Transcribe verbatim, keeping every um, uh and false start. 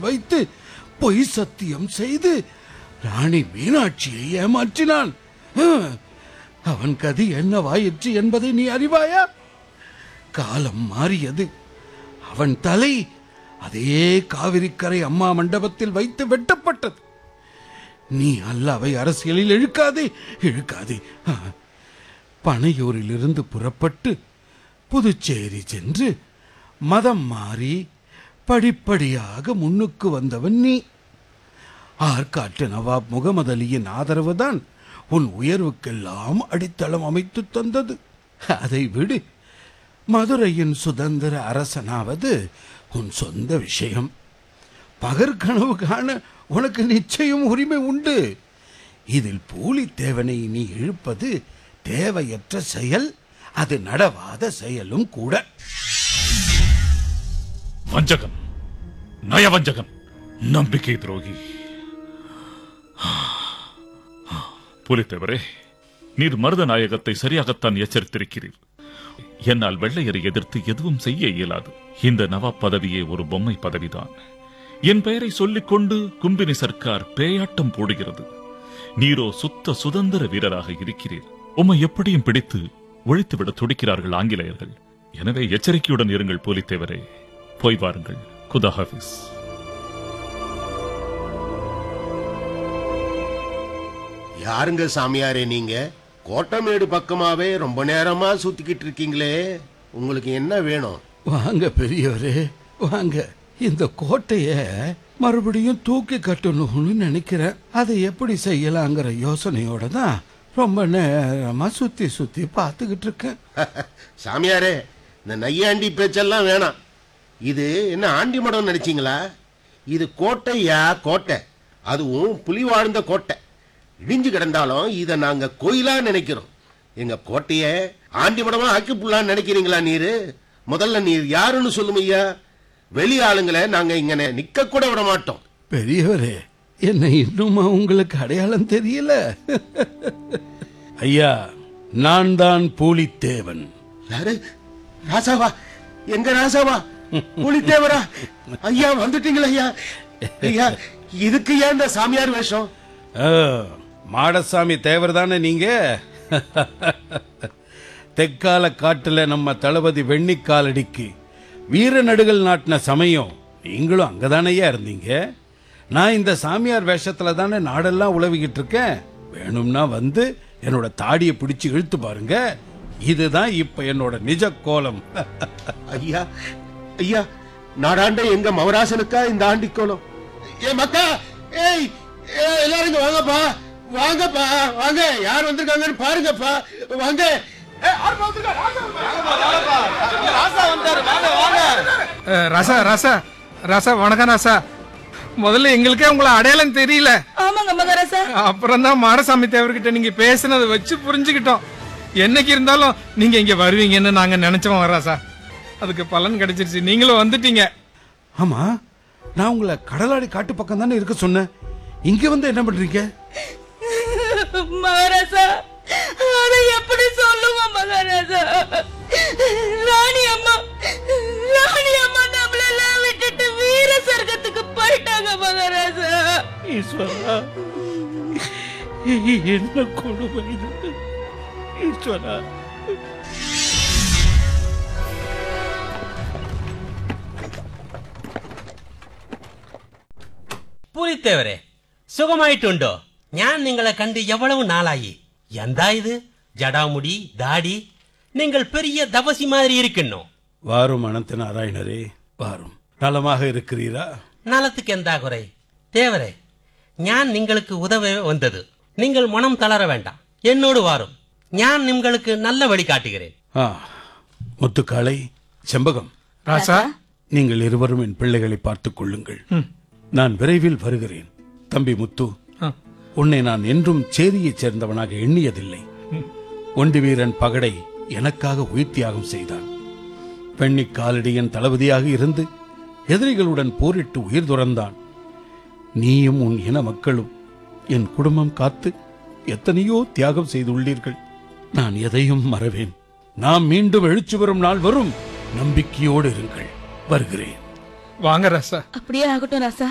வைத்து பொய் சத்தியம் செய்து ராணி மீனாட்சியை ஏமாற்றினான். அவன் கதி என்னவாயிற்று என்பதை நீ அறிவாயா? காலம் மாறியது. அவன் தலை அதே காவிரிக்கரை அம்மா மண்டபத்தில் வைத்து வெட்டப்பட்டது. நீ அல்லாவை அரசியலில் இழுக்காதே, இழுக்காதே. பனையூரிலிருந்து புறப்பட்டு புதுச்சேரி சென்று மதம் மாறி படிப்படியாக முன்னுக்கு வந்தவன் நீ. ஆற்காட்டு நவாப் முகமது அலியின் ஆதரவுதான் உன் உயர்வுக்கெல்லாம் அடித்தளம் அமைத்து தந்தது. அதை விடு. மதுரையின் சுதந்திர அரசனாவது உன் சொந்த விஷயம். பகற்கனவு காண உனக்கு நிச்சயம் உரிமை உண்டு. இதில் பூலித்தேவனை நீ இழுப்பது தேவையற்ற செயல், அது நடவாத செயலும் கூட. வஞ்சகன், நயவஞ்சகன், நம்பிக்கை துரோகி. பூலித்தேவரே, நீர் மருதநாயகத்தை சரியாகத்தான் எச்சரித்திருக்கிறீர். என்னால் வெள்ளையரை எதிர்த்து எதுவும் செய்ய இயலாது. இந்த நவாப் பதவியே ஒரு பொம்மை பதவிதான். என் பெயரை சொல்லிக் கொண்டு கும்பினி சர்க்கார் பேயாட்டம் போடுகிறது. நீரோ சுத்த சுதந்திர வீரராக இருக்கிறீர். உம்மை எப்படியும் பிடித்து ஒழித்துவிட துடிக்கிறார்கள் ஆங்கிலேயர்கள். எனவே எச்சரிக்கையுடன் இருங்கள் பூலித்தேவரே. போய் வாருங்கள். குதா ஹாஃபிஸ். யாருங்க சாமியாரே நீங்க? கோட்டமேடு பக்கமாவே ரொம்ப நேரமா சுத்திக்கிட்டு இருக்கீங்களே, உங்களுக்கு என்ன வேணும்? வாங்க பெரியவரே, வாங்க. இந்த கோட்டைய மறுபடியும் தூக்கி கட்டணும்னு நினைக்கிறேன். அதை எப்படி செய்யலாங்கிற யோசனையோட தான் ரொம்ப நேரமா சுத்தி சுத்தி பார்த்துக்கிட்டு இருக்கேன். சாமியாரே, இந்த நையாண்டி பேச்செல்லாம் வேணாம். இது என்ன ஆண்டி மடம் நினைச்சீங்களா? இது கோட்டையா கோட்டை, அதுவும் புலி வாழ்ந்த கோட்டை. இடிஞ்சு கிடந்தாலும் இதை நாங்க கோயிலா நினைக்கிறோம். எங்க கோட்டைய ஆண்டி மடமா ஆக்கி புள்ளான்னு நினைக்கிறீங்களா? நீரு முதல்ல நீர் யாருன்னு சொல்லும் ஐயா. வெளி ஆளுங்களை நாங்க இங்க நிக்க கூட விட மாட்டோம். பெரியவரே, என்ன இன்னுமா உங்களுக்கு அடையாளம் தெரியல? ஐயா, நான் தான் பூலித்தேவன். யாரு? ராசாவா? எங்க ராசாவா? பூலித்தேவரா? ஐயா வந்துட்டீங்களா ஐயா? ஐயா, இதுக்கு ஏன் இந்த சாமியார் வேஷம்? மாடசாமி தேவர் தானே நீங்க? தெற்கால காட்டுல நம்ம தளபதி வெண்ணிக்காலடிக்கு வீர நடுகள் நாட்டின சமயம் நீங்களும் அங்கதானையா இருந்தீங்க. நான் இந்த சாமியார் வேஷத்துல தானே நாடெல்லாம் உழவிக்கிட்டு இருக்கேன். வேணும்னா வந்து என்னோட தாடியை பிடிச்சு இழுத்து பாருங்க. இதுதான் இப்ப என்னோட நிஜ கோலம். ஐயா ஐயா, நாடாண்ட எங்க மவராசனுக்கா இந்த ஆண்டி கோலம்? ஏ மக்கா, ஏய் எல்லாரும் இங்க வாங்கப்பா, வாங்கப்பா, வாங்க. யார் வந்திருக்காங்கன்னு பாருங்கப்பா, வாங்க. ராசா ராசா ராசா வணக்கம் ராசா. முதல்ல எங்களுக்கே உங்களை அடையாளம் தெரியல. அப்புறம் தான் மாடசாமி தேவர்கிட்ட நீங்க பேசினதை வச்சு புரிஞ்சுக்கிட்டோம். என்னைக்கு இருந்தாலும் நீங்க இங்க வருவீங்கன்னு நாங்க நினைச்சோம் ராசா. அதுக்கு பலன் கிடைச்சிருச்சு, நீங்களும் வந்துட்டீங்க. ஆமா, நான் உங்களை கடலாடி காட்டு பக்கம் தானே இருக்க சொன்னேன். இங்க வந்து என்ன பண்றீங்க? மகாராஜா, அதை எப்படி சொல்லுவோம் மகாராஜா? ராணி அம்மா ராணி அம்மா நம்மளெல்லாம் விட்டுட்டு வீர சொர்க்கத்துக்கு போயிட்டாங்க மகாராஜா. ஈஸ்வரா, என்ன கொடுமை இது ஈஸ்வரா. പൂലിത്തേവരെ, സുഖമായിട്ടുണ്ടോ? ഞാൻ നിങ്ങളെ കണ്ട് എവ്വളവ് നാളായി. എന്താ ഇത്? ജടാമുടി, தாடி, நீங்கள் பெரிய தபசி மாதிரி இருக்கணும். வாரும் அனந்த நாராயணரே, வாரும். நலமாக இருக்கிறீரா? நலத்துக்கு எந்தா குறை? தேவரே, ഞാൻ നിങ്ങൾക്ക് உதவ வந்தது. நீங்கள் மனம் தளர வேண்டாம், என்னோடு வாரும். ഞാൻ നിങ്ങൾക്ക് நல்ல வழி காட்டுகிறேன். முத்துக்காளை, செம்பகம், ராசா, நீங்கள் இருவரும் என் பிள்ளைகளை பார்த்துக் கொள்ளுங்கள். நான் விரைவில் வருகிறேன். தம்பி முத்து, உன்னை நான் என்றும் சேரியைச் சேர்ந்தவனாக எண்ணியதில்லை. ஒண்டி வீரன் பகடை எனக்காக உயிர் தியாகம் செய்தான். பெண்ணிக்காலடியின் தளபதியாக இருந்து எதிரிகளுடன் போரிட்டு உயிர் துறந்தான். நீயும் உன் இன மக்களும் என் குடும்பம் காத்து எத்தனையோ தியாகம் செய்துள்ளீர்கள். நான் எதையும் மறவேன். நாம் மீண்டும் எழுச்சி வரும் நாள் வரும். நம்பிக்கையோடு இருங்கள். வருகிறேன். வாங்க ராசா. அப்படியே ஆகட்டும் ராசா.